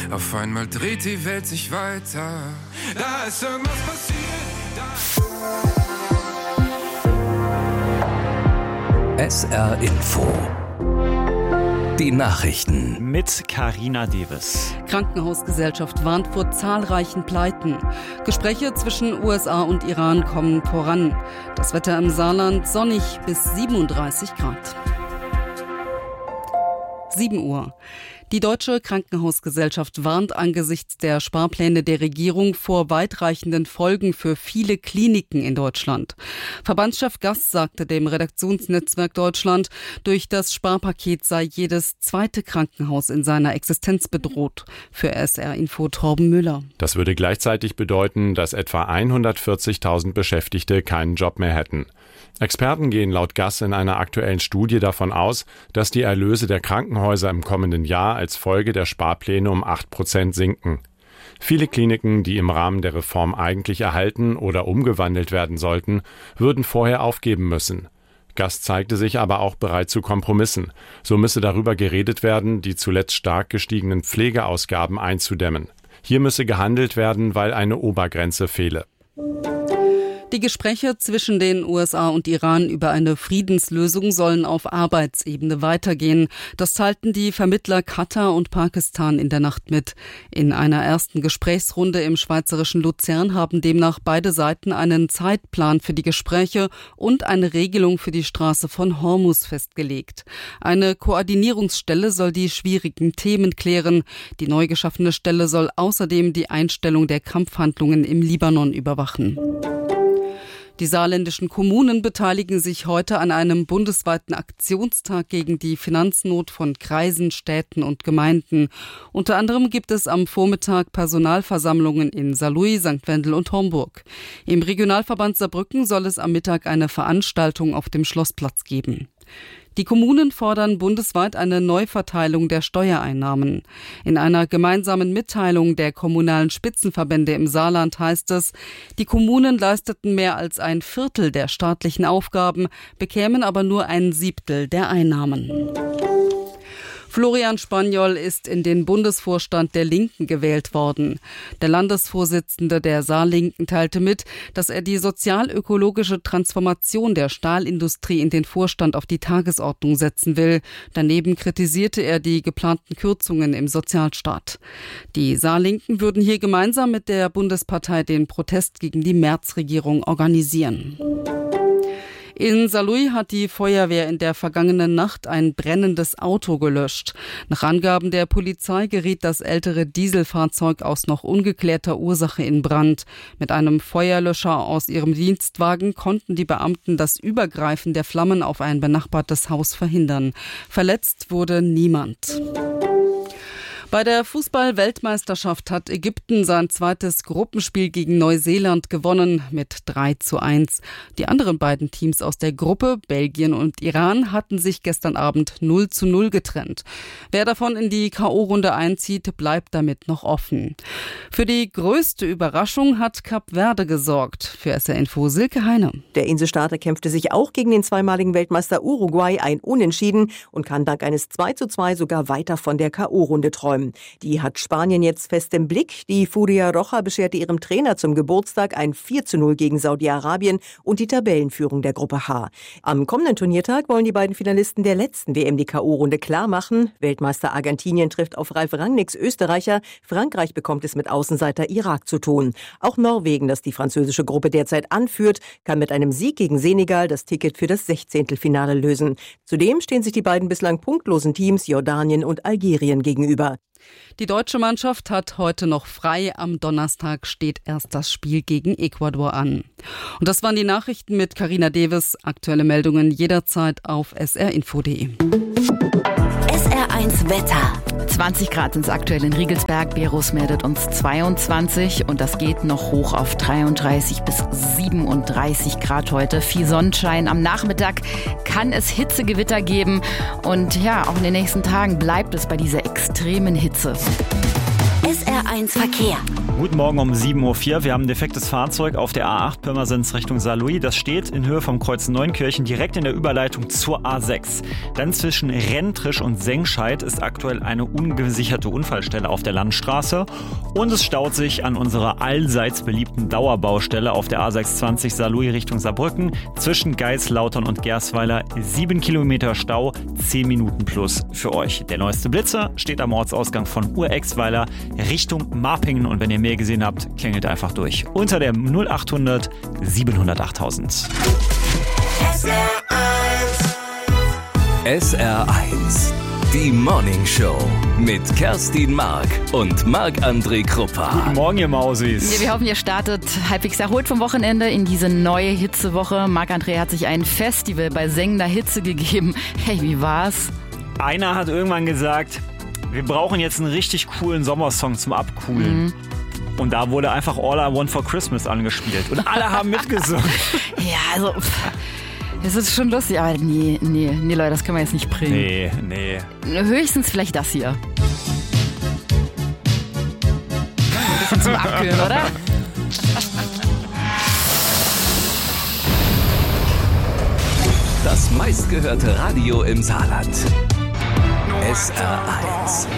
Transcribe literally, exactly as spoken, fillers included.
Auf einmal dreht die Welt sich weiter. Da ist irgendwas passiert. Da S R Info. Die Nachrichten. Mit Carina Deves. Krankenhausgesellschaft warnt vor zahlreichen Pleiten. Gespräche zwischen U S A und Iran kommen voran. Das Wetter im Saarland sonnig bis siebenunddreißig Grad. sieben Uhr. Die Deutsche Krankenhausgesellschaft warnt angesichts der Sparpläne der Regierung vor weitreichenden Folgen für viele Kliniken in Deutschland. Verbandschef Gass sagte dem Redaktionsnetzwerk Deutschland, durch das Sparpaket sei jedes zweite Krankenhaus in seiner Existenz bedroht. Für S R Info Torben Müller. Das würde gleichzeitig bedeuten, dass etwa hundertvierzigtausend Beschäftigte keinen Job mehr hätten. Experten gehen laut Gass in einer aktuellen Studie davon aus, dass die Erlöse der Krankenhäuser im kommenden Jahr als Folge der Sparpläne um acht Prozent sinken. Viele Kliniken, die im Rahmen der Reform eigentlich erhalten oder umgewandelt werden sollten, würden vorher aufgeben müssen. Gass zeigte sich aber auch bereit zu Kompromissen. So müsse darüber geredet werden, die zuletzt stark gestiegenen Pflegeausgaben einzudämmen. Hier müsse gehandelt werden, weil eine Obergrenze fehle. Die Gespräche zwischen den U S A und Iran über eine Friedenslösung sollen auf Arbeitsebene weitergehen. Das teilten die Vermittler Katar und Pakistan in der Nacht mit. In einer ersten Gesprächsrunde im schweizerischen Luzern haben demnach beide Seiten einen Zeitplan für die Gespräche und eine Regelung für die Straße von Hormuz festgelegt. Eine Koordinierungsstelle soll die schwierigen Themen klären. Die neu geschaffene Stelle soll außerdem die Einstellung der Kampfhandlungen im Libanon überwachen. Die saarländischen Kommunen beteiligen sich heute an einem bundesweiten Aktionstag gegen die Finanznot von Kreisen, Städten und Gemeinden. Unter anderem gibt es am Vormittag Personalversammlungen in Saarlouis, Sankt Wendel und Homburg. Im Regionalverband Saarbrücken soll es am Mittag eine Veranstaltung auf dem Schlossplatz geben. Die Kommunen fordern bundesweit eine Neuverteilung der Steuereinnahmen. In einer gemeinsamen Mitteilung der kommunalen Spitzenverbände im Saarland heißt es, die Kommunen leisteten mehr als ein Viertel der staatlichen Aufgaben, bekämen aber nur ein Siebtel der Einnahmen. Florian Spaniol ist in den Bundesvorstand der Linken gewählt worden. Der Landesvorsitzende der Saarlinken teilte mit, dass er die sozial-ökologische Transformation der Stahlindustrie in den Vorstand auf die Tagesordnung setzen will. Daneben kritisierte er die geplanten Kürzungen im Sozialstaat. Die Saarlinken würden hier gemeinsam mit der Bundespartei den Protest gegen die Merz-Regierung organisieren. In Saarlouis hat die Feuerwehr in der vergangenen Nacht ein brennendes Auto gelöscht. Nach Angaben der Polizei geriet das ältere Dieselfahrzeug aus noch ungeklärter Ursache in Brand. Mit einem Feuerlöscher aus ihrem Dienstwagen konnten die Beamten das Übergreifen der Flammen auf ein benachbartes Haus verhindern. Verletzt wurde niemand. Bei der Fußball-Weltmeisterschaft hat Ägypten sein zweites Gruppenspiel gegen Neuseeland gewonnen mit drei zu eins. Die anderen beiden Teams aus der Gruppe, Belgien und Iran, hatten sich gestern Abend null zu null getrennt. Wer davon in die K O-Runde einzieht, bleibt damit noch offen. Für die größte Überraschung hat Kap Verde gesorgt. Für S R Info Silke Heine. Der Inselstaater kämpfte sich auch gegen den zweimaligen Weltmeister Uruguay ein Unentschieden und kann dank eines zwei zu zwei sogar weiter von der K O-Runde träumen. Die hat Spanien jetzt fest im Blick. Die Furia Roja bescherte ihrem Trainer zum Geburtstag ein vier zu null gegen Saudi-Arabien und die Tabellenführung der Gruppe H. Am kommenden Turniertag wollen die beiden Finalisten der letzten W M die K O-Runde klar machen. Weltmeister Argentinien trifft auf Ralf Rangnicks Österreicher. Frankreich bekommt es mit Außenseiter Irak zu tun. Auch Norwegen, das die französische Gruppe derzeit anführt, kann mit einem Sieg gegen Senegal das Ticket für das Sechzehntelfinale lösen. Zudem stehen sich die beiden bislang punktlosen Teams Jordanien und Algerien gegenüber. Die deutsche Mannschaft hat heute noch frei. Am Donnerstag steht erst das Spiel gegen Ecuador an. Und das waren die Nachrichten mit Carina Deves. Aktuelle Meldungen jederzeit auf s r info punkt d e. S R eins Wetter. zwanzig Grad sind es aktuell in Riegelsberg. Berus meldet uns zweiundzwanzig und das geht noch hoch auf dreiunddreißig bis siebenunddreißig Grad heute. Viel Sonnenschein. Am Nachmittag kann es Hitzegewitter geben und ja, auch in den nächsten Tagen bleibt es bei dieser extremen Hitze. S R eins Verkehr. Guten Morgen um sieben Uhr vier. Wir haben ein defektes Fahrzeug auf der A acht Pirmasens Richtung Saarlouis. Das steht in Höhe vom Kreuz Neunkirchen direkt in der Überleitung zur A sechs. Dann zwischen Rentrisch und Sengscheid ist aktuell eine ungesicherte Unfallstelle auf der Landstraße. Und es staut sich an unserer allseits beliebten Dauerbaustelle auf der A sechshundertzwanzig Saarlouis Richtung Saarbrücken. Zwischen Geislautern und Gersweiler sieben Kilometer Stau, zehn Minuten plus für euch. Der neueste Blitzer steht am Ortsausgang von Urexweiler Richtung Marpingen. Und wenn ihr mehr gesehen habt, klingelt einfach durch. Unter der null achthundert siebenhundert achttausend. S R eins. S R eins. Die Morning Show mit Kerstin Mark und Marc-André Kruppa. Guten Morgen, ihr Mausis. Ja, wir hoffen, ihr startet halbwegs erholt vom Wochenende in diese neue Hitzewoche. Marc-André hat sich ein Festival bei sengender Hitze gegeben. Hey, wie war's? Einer hat irgendwann gesagt, wir brauchen jetzt einen richtig coolen Sommersong zum Abkühlen. Mhm. Und da wurde einfach All I Want for Christmas angespielt. Und alle haben mitgesungen. Ja, also... Es ist schon lustig, aber nee, nee, nee, Leute, das können wir jetzt nicht bringen. Nee, nee. Höchstens vielleicht das hier. Ein bisschen zum Abkühlen, oder? Das meistgehörte Radio im Saarland. S R eins.